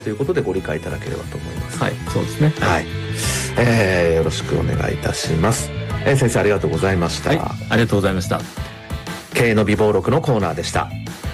ということでご理解いただければと思います。 はい、そうですね。 はい。よろしくお願いいたします。先生ありがとうございました。 はい、ありがとうございました。 経営の美貌録のコーナーでした。